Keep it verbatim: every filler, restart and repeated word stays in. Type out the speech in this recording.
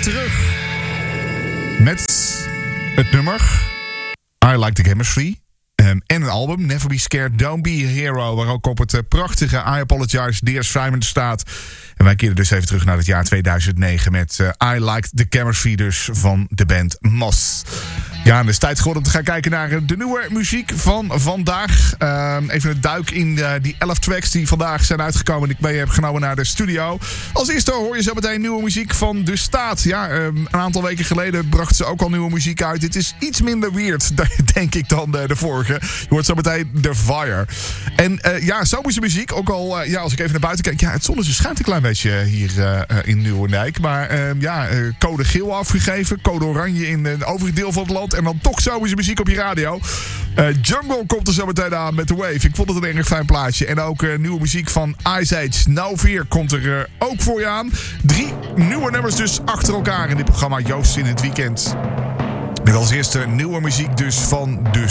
terug met het nummer I Like the Chemistry. Um, en een album, Never Be Scared, Don't Be a Hero, waar ook op het uh, prachtige I Apologize, Dear Simon staat. En wij keren dus even terug naar het jaar tweeduizend negen met uh, I Like the Chemistry dus van de band Mos. Ja, en het is tijd geworden om te gaan kijken naar de nieuwe muziek van vandaag. Uh, even een duik in uh, die elf tracks die vandaag zijn uitgekomen en ik mee heb genomen naar de studio. Als eerste hoor je zo meteen nieuwe muziek van De Staat. Ja, um, een aantal weken geleden bracht ze ook al nieuwe muziek uit. Dit is iets minder weird, denk ik, dan de, de vorige. Je hoort zo meteen The Fire. En uh, ja, zomerse muziek. Ook al, uh, ja, als ik even naar buiten kijk. Ja, het zonnetje schijnt een klein beetje hier uh, in Nieuwendijk. Maar uh, ja, uh, code geel afgegeven. Code oranje in het overige deel van het land. En dan toch zomerse muziek op je radio. Uh, Jungle komt er zo meteen aan met The Wave. Ik vond het een erg fijn plaatje. En ook uh, nieuwe muziek van Ice Age. No Fear komt er uh, ook voor je aan. Drie nieuwe nummers dus achter elkaar in dit programma Joost in het Weekend. Met als eerste nieuwe muziek dus van De